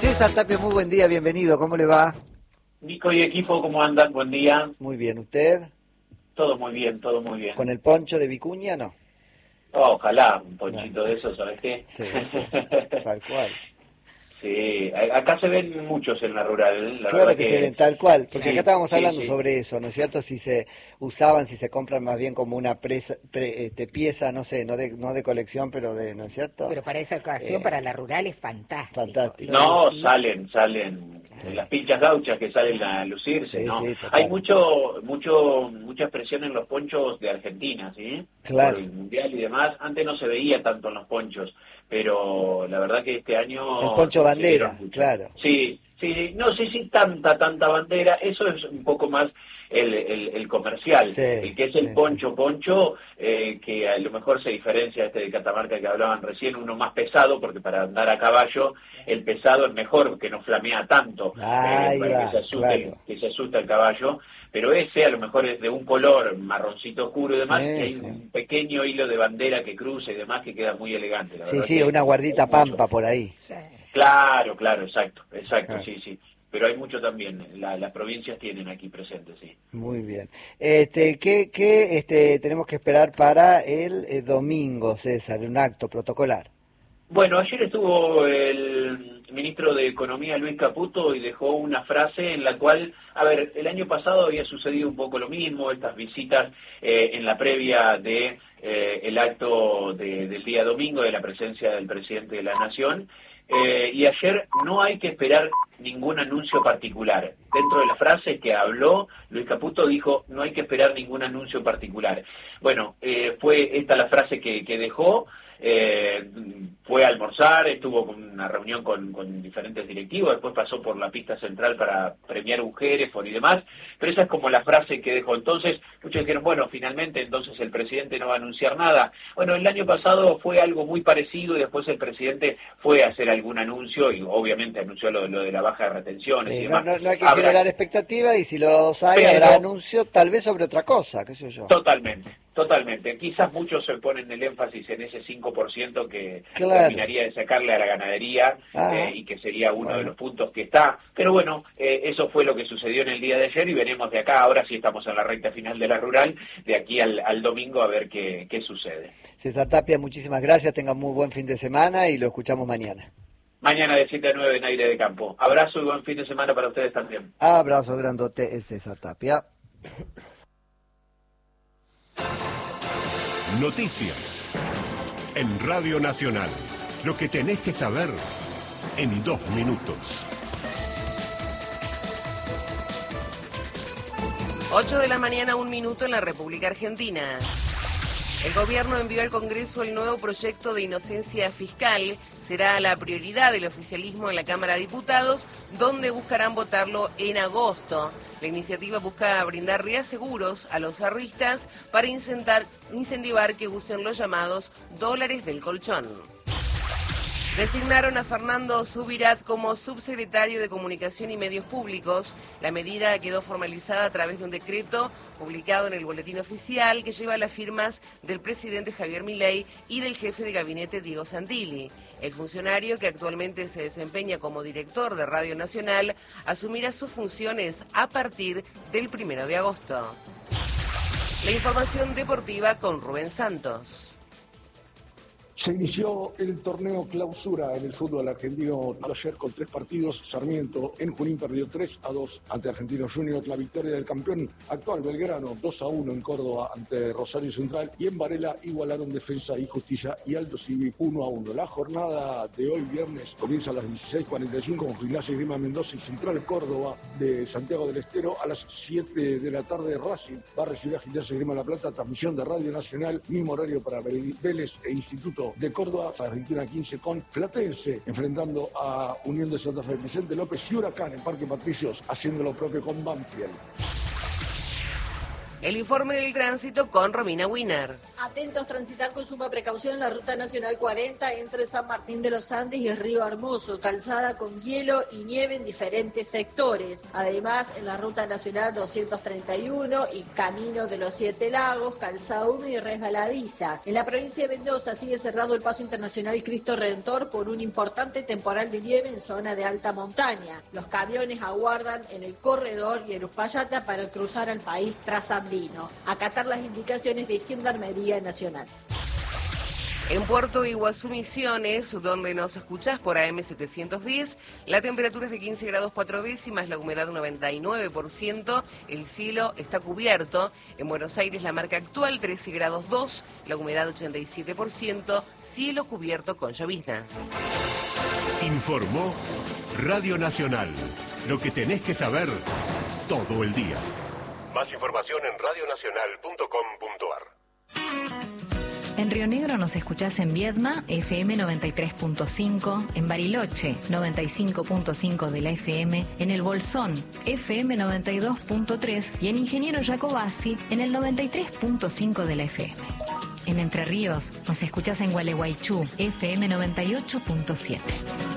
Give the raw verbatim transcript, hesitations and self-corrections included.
César Tapia, muy buen día, bienvenido, ¿cómo le va? Nico y equipo, ¿cómo andan? Buen día. Muy bien, ¿usted? Todo muy bien, todo muy bien. ¿Con el poncho de Vicuña, no? Oh, ojalá, un ponchito no. de eso, ¿sabes qué? Sí, tal cual. Sí, acá se ven muchos en la rural. La claro verdad que, que se ven, tal cual, porque sí, acá estábamos sí, hablando sí. sobre eso, ¿no es cierto? Si se usaban, si se compran más bien como una presa, pre, este, pieza, no sé, no de, no de colección, pero de, ¿no es cierto? Pero para esa ocasión, eh, para la rural es fantástico. Fantástico. No, lucís. salen, salen, sí. Las pinchas gauchas que salen a lucirse, sí, ¿no? Sí, Hay mucho, mucho, mucha expresión en los ponchos de Argentina, ¿sí? Claro. Por el Mundial y demás. Antes no se veía tanto en los ponchos, pero la verdad que este año... El poncho bandera, claro. Sí, sí, no sé si tanta, tanta bandera, eso es un poco más el, el, el comercial, sí, el que es el sí, poncho, sí. poncho, eh, que a lo mejor se diferencia este de Catamarca que hablaban recién, uno más pesado, porque para andar a caballo, el pesado es mejor, que no flamea tanto, eh, para va, que se asuste, claro. que se asusta el caballo, pero ese a lo mejor es de un color marroncito oscuro y demás, sí, y hay sí. un pequeño hilo de bandera que cruza y demás que queda muy elegante. La sí, verdad sí, que una guardita pampa mucho. por ahí. Sí. Claro, claro, exacto, exacto, claro. sí, sí. Pero hay mucho también, la, las provincias tienen aquí presentes, sí. Muy bien. Este, ¿qué, qué este, tenemos que esperar para el eh, domingo, César, un acto protocolar? Bueno, ayer estuvo el ministro de Economía, Luis Caputo, y dejó una frase en la cual, a ver, el año pasado había sucedido un poco lo mismo, estas visitas eh, en la previa de eh, el acto de, del día domingo, de la presencia del presidente de la Nación, eh, y ayer no hay que esperar ningún anuncio particular. Dentro de la frase que habló, Luis Caputo dijo, no hay que esperar ningún anuncio particular. Bueno, eh, fue esta la frase que, que dejó. Eh, fue a almorzar, estuvo con una reunión con, con diferentes directivos, después pasó por la pista central para premiar mujeres por y demás, pero esa es como la frase que dejó. Entonces muchos dijeron, bueno, finalmente entonces el presidente no va a anunciar nada. Bueno, el año pasado fue algo muy parecido y después el presidente fue a hacer algún anuncio y obviamente anunció lo, lo de la baja de retenciones sí, y demás. No, no, no hay que Habrá... generar expectativas y si los hay pero... habrá anuncio tal vez sobre otra cosa, qué sé yo. Totalmente. Totalmente. Quizás muchos se ponen el énfasis en ese cinco por ciento que claro. terminaría de sacarle a la ganadería ah, eh, y que sería uno bueno. de los puntos que está. Pero bueno, eh, eso fue lo que sucedió en el día de ayer y veremos de acá, ahora sí estamos en la recta final de la rural, de aquí al, al domingo a ver qué, qué sucede. César Tapia, muchísimas gracias, tengan muy buen fin de semana y lo escuchamos mañana. Mañana de siete a nueve en Aire de Campo. Abrazo y buen fin de semana para ustedes también. Abrazo grandote, es César Tapia. Noticias en Radio Nacional. Lo que tenés que saber en dos minutos. ocho de la mañana, un minuto en la República Argentina. El gobierno envió al Congreso el nuevo proyecto de inocencia fiscal. Será la prioridad del oficialismo en la Cámara de Diputados, donde buscarán votarlo en agosto. La iniciativa busca brindar reaseguros a los ahorristas para incentivar, incentivar que usen los llamados dólares del colchón. Designaron a Fernando Subirat como subsecretario de Comunicación y Medios Públicos. La medida quedó formalizada a través de un decreto publicado en el Boletín Oficial que lleva las firmas del presidente Javier Milei y del jefe de gabinete Diego Santilli. El funcionario, que actualmente se desempeña como director de Radio Nacional, asumirá sus funciones a partir del primero de agosto. La información deportiva con Rubén Santos. Se inició el torneo clausura en el fútbol argentino ayer con tres partidos. Sarmiento en Junín perdió tres a dos ante Argentinos Juniors. La victoria del campeón actual Belgrano dos a uno en Córdoba ante Rosario Central. Y en Varela igualaron Defensa y Justicia y Aldo Civi uno a uno. La jornada de hoy viernes comienza a las dieciséis cuarenta y cinco con Gimnasia y Grima Mendoza y Central Córdoba de Santiago del Estero. A las siete de la tarde Racing va a recibir a Gimnasia y Grima La Plata. Transmisión de Radio Nacional, mismo horario para Vélez e Instituto de Córdoba, Argentina quince con Platense, enfrentando a Unión de Santa Fe, Vicente López y Huracán en Parque Patricios, haciendo lo propio con Banfield. El informe del tránsito con Romina Wiener. Atentos, transitar con suma precaución en la Ruta Nacional cuarenta entre San Martín de los Andes y el Río Hermoso, calzada con hielo y nieve en diferentes sectores. Además, en la Ruta Nacional doscientos treinta y uno y Camino de los Siete Lagos, calzada húmeda y resbaladiza. En la provincia de Mendoza sigue cerrado el paso internacional Cristo Redentor por un importante temporal de nieve en zona de alta montaña. Los camiones aguardan en el corredor y en Uspallata para cruzar al país trasandino. Acatar las indicaciones de Gendarmería Nacional. En Puerto Iguazú, Misiones, donde nos escuchás por A M setecientos diez, la temperatura es de quince grados cuatro décimas, la humedad noventa y nueve por ciento, el cielo está cubierto. En Buenos Aires la marca actual trece grados dos, la humedad ochenta y siete por ciento, cielo cubierto con llovizna. Informó Radio Nacional, lo que tenés que saber todo el día. Más información en radio nacional punto com punto a r. En Río Negro nos escuchás en Viedma, F M noventa y tres punto cinco, en Bariloche, noventa y cinco punto cinco de la F M, en El Bolsón, F M noventa y dos punto tres y en Ingeniero Jacobasi, en el noventa y tres punto cinco de la F M. En Entre Ríos nos escuchás en Gualeguaychú, F M noventa y ocho punto siete.